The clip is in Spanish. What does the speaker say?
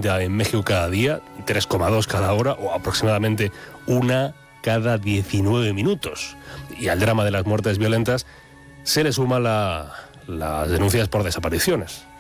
30 en México cada día, 3,2 cada hora, o aproximadamente una cada 19 minutos. Y al drama de las muertes violentas se le suma las denuncias por desapariciones.